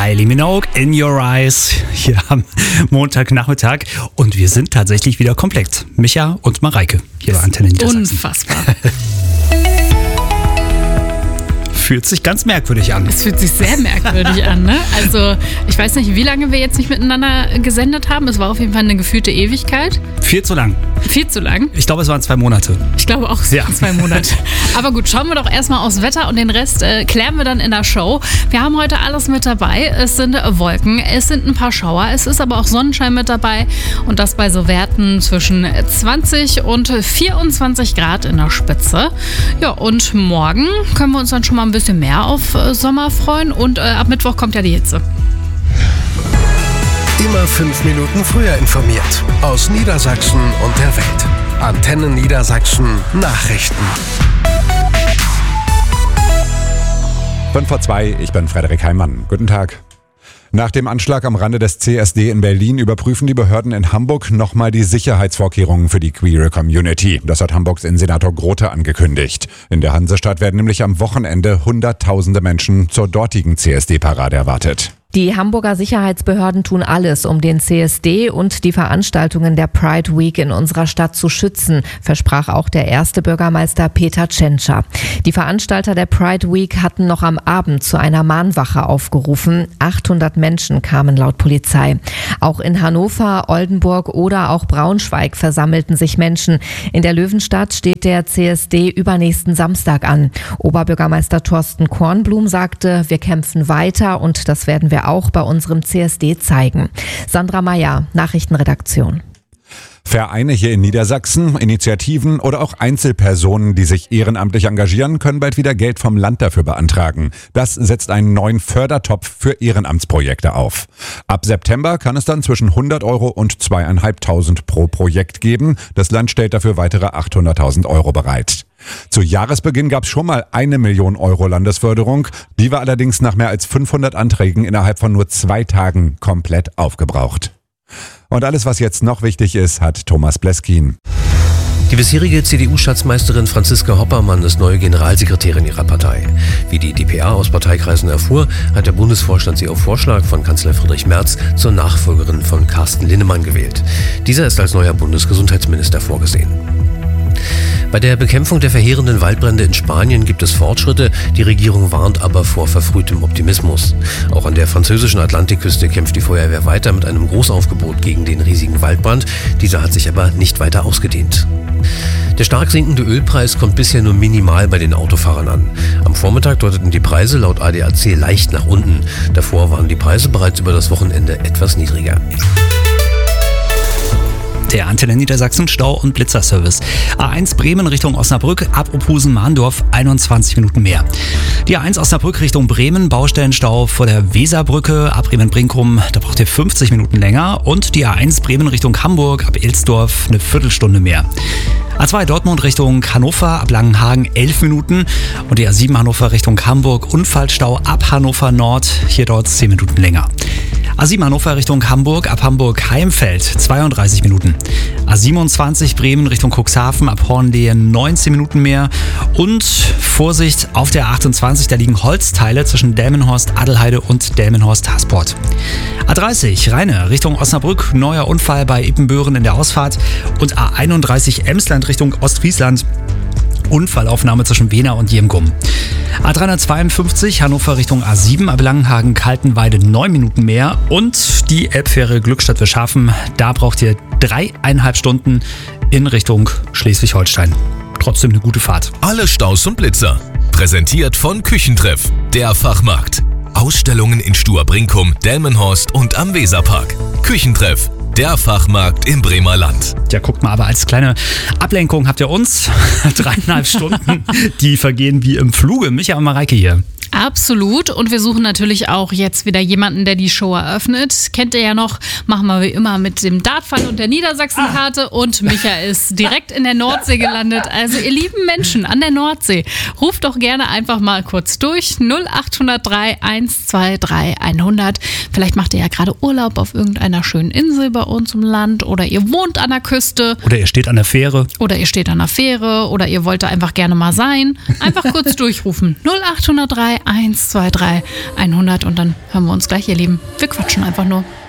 Kylie Minogue, In Your Eyes, hier am Montagnachmittag. Und wir sind tatsächlich wieder komplett. Micha und Mareike hier bei Antenne Niedersachsen. Unfassbar. Fühlt sich ganz merkwürdig an. Es fühlt sich sehr merkwürdig an, ne? Also, ich weiß nicht, wie lange wir jetzt nicht miteinander gesendet haben. Es war auf jeden Fall eine gefühlte Ewigkeit. Viel zu lang. Viel zu lang? Ich glaube, es waren 2 Monate. Ich glaube auch, 2 Monate. Aber gut, schauen wir doch erstmal aufs Wetter und den Rest klären wir dann in der Show. Wir haben heute alles mit dabei. Es sind Wolken, es sind ein paar Schauer, es ist aber auch Sonnenschein mit dabei. Und das bei so Werten zwischen 20 und 24 Grad in der Spitze. Ja, und morgen können wir uns dann schon mal ein bisschen mehr auf Sommer freuen. Und ab Mittwoch kommt ja die Hitze. Immer 5 Minuten früher informiert. Aus Niedersachsen und der Welt. Antenne Niedersachsen Nachrichten. 5:02, ich bin Frederik Heimann. Guten Tag. Nach dem Anschlag am Rande des CSD in Berlin überprüfen die Behörden in Hamburg nochmal die Sicherheitsvorkehrungen für die queere Community. Das hat Hamburgs Innensenator Grote angekündigt. In der Hansestadt werden nämlich am Wochenende Hunderttausende Menschen zur dortigen CSD-Parade erwartet. Die Hamburger Sicherheitsbehörden tun alles, um den CSD und die Veranstaltungen der Pride Week in unserer Stadt zu schützen, versprach auch der erste Bürgermeister Peter Tschentscher. Die Veranstalter der Pride Week hatten noch am Abend zu einer Mahnwache aufgerufen. 800 Menschen kamen laut Polizei. Auch in Hannover, Oldenburg oder auch Braunschweig versammelten sich Menschen. In der Löwenstadt steht der CSD übernächsten Samstag an. Oberbürgermeister Thorsten Kornblum sagte, wir kämpfen weiter und das werden wir auch bei unserem CSD zeigen. Sandra Meyer, Nachrichtenredaktion. Vereine hier in Niedersachsen, Initiativen oder auch Einzelpersonen, die sich ehrenamtlich engagieren, können bald wieder Geld vom Land dafür beantragen. Das setzt einen neuen Fördertopf für Ehrenamtsprojekte auf. Ab September kann es dann zwischen 100 Euro und 2.500 pro Projekt geben. Das Land stellt dafür weitere 800.000 Euro bereit. Zu Jahresbeginn gab es schon mal 1 Million Euro Landesförderung. Die war allerdings nach mehr als 500 Anträgen innerhalb von nur 2 Tagen komplett aufgebraucht. Und alles, was jetzt noch wichtig ist, hat Thomas Bleskin. Die bisherige CDU-Schatzmeisterin Franziska Hoppermann ist neue Generalsekretärin ihrer Partei. Wie die dpa aus Parteikreisen erfuhr, hat der Bundesvorstand sie auf Vorschlag von Kanzler Friedrich Merz zur Nachfolgerin von Carsten Linnemann gewählt. Dieser ist als neuer Bundesgesundheitsminister vorgesehen. Bei der Bekämpfung der verheerenden Waldbrände in Spanien gibt es Fortschritte, die Regierung warnt aber vor verfrühtem Optimismus. Auch an der französischen Atlantikküste kämpft die Feuerwehr weiter mit einem Großaufgebot gegen den riesigen Waldbrand. Dieser hat sich aber nicht weiter ausgedehnt. Der stark sinkende Ölpreis kommt bisher nur minimal bei den Autofahrern an. Am Vormittag deuteten die Preise laut ADAC leicht nach unten. Davor waren die Preise bereits über das Wochenende etwas niedriger. Der Antenne Niedersachsen Stau- und Blitzerservice. A1 Bremen Richtung Osnabrück, ab Opusen-Mahndorf 21 Minuten mehr. Die A1 Osnabrück Richtung Bremen, Baustellenstau vor der Weserbrücke, ab Bremen-Brinkum, da braucht ihr 50 Minuten länger. Und die A1 Bremen Richtung Hamburg, ab Elsdorf eine Viertelstunde mehr. A2 Dortmund Richtung Hannover, ab Langenhagen 11 Minuten. Und die A7 Hannover Richtung Hamburg, Unfallstau ab Hannover Nord, hier dauert es 10 Minuten länger. A7 Hannover Richtung Hamburg, ab Hamburg-Heimfeld 32 Minuten. A27 Bremen Richtung Cuxhaven, ab Hornlehe 19 Minuten mehr. Und Vorsicht auf der A28, da liegen Holzteile zwischen Delmenhorst, Adelheide und Delmenhorst-Hasport. A30 Rheine Richtung Osnabrück, neuer Unfall bei Ippenböhren in der Ausfahrt. Und A31 Emsland Richtung Ostfriesland, Unfallaufnahme zwischen Wena und Jemgum. A352 Hannover Richtung A7, ab Langenhagen-Kaltenweide 9 Minuten mehr. Und die Elbfähre Glückstadt-Wilschafen, da braucht ihr 3,5 Stunden in Richtung Schleswig-Holstein. Trotzdem eine gute Fahrt. Alle Staus und Blitzer. Präsentiert von Küchentreff, der Fachmarkt. Ausstellungen in Stur-Brinkum, Delmenhorst und am Weserpark. Küchentreff, der Fachmarkt im Bremer Land. Ja, guckt mal, aber als kleine Ablenkung habt ihr uns 3,5 Stunden, die vergehen wie im Fluge. Micha und Mareike hier. Absolut. Und wir suchen natürlich auch jetzt wieder jemanden, der die Show eröffnet. Kennt ihr ja noch, machen wir wie immer mit dem Dartfall und der Niedersachsenkarte. Und Micha ist direkt in der Nordsee gelandet. Also ihr lieben Menschen an der Nordsee, ruft doch gerne einfach mal kurz durch. 0803 123 100. Vielleicht macht ihr ja gerade Urlaub auf irgendeiner schönen Insel bei uns im Land. Oder ihr wohnt an der Küste. Oder ihr steht an der Fähre. Oder ihr steht an der Fähre. Oder ihr wollt da einfach gerne mal sein. Einfach kurz durchrufen. 0803 1, 2, 3, 100 und dann hören wir uns gleich, ihr Lieben. Wir quatschen einfach nur.